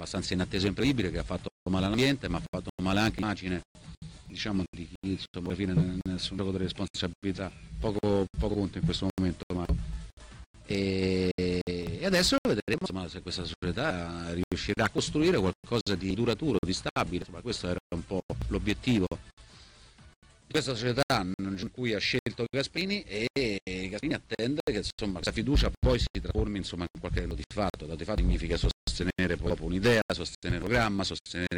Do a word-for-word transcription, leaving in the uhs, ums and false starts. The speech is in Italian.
abbastanza inatteso e imprevedibile, che ha fatto male all'ambiente, ma ha fatto male anche l'immagine, diciamo, di chi insomma alla fine nel suo gioco delle responsabilità poco, poco conto in questo momento. Marco. E, e adesso vedremo insomma, se questa società riuscirà a costruire qualcosa di duraturo, di stabile. Insomma, questo era un po' l'obiettivo di questa società in cui ha scelto Gasperini, e Gasperini attende che insomma, questa fiducia poi si trasformi insomma, in qualche dato di fatto. Dato di fatto significa sostenere poi dopo un'idea, sostenere un programma, sostenere